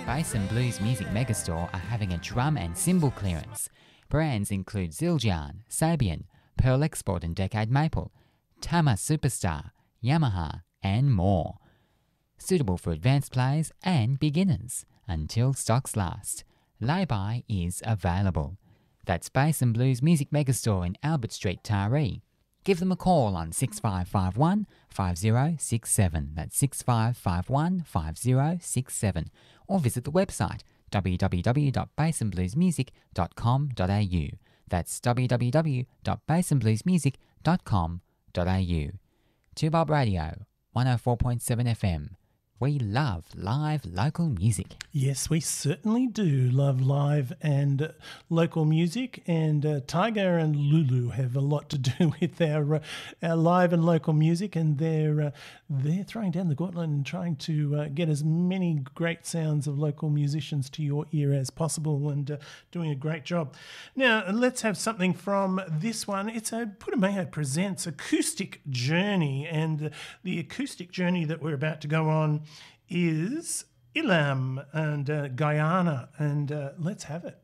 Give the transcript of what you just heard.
Bass and Blues Music Megastore are having a drum and cymbal clearance. Brands include Zildjian, Sabian, Pearl Export and Decade Maple, Tama Superstar, Yamaha, and more. Suitable for advanced players and beginners until stocks last. Lay-by is available. That's Bass and Blues Music Megastore in Albert Street, Taree. Give them a call on 6551 5067. That's 6551 5067. Or visit the website www.bassandbluesmusic.com.au. That's www.bassandbluesmusic.com.au. 2Bob Radio, 104.7 FM. We love live local music. Yes, we certainly do love live and local music, and Tiger and Lulu have a lot to do with our live and local music, and they're throwing down the gauntlet and trying to get as many great sounds of local musicians to your ear as possible, and doing a great job. Now, let's have something from this one. It's a Putumayo Presents Acoustic Journey, and the acoustic journey that we're about to go on is Ilam and Guyana, and let's have it.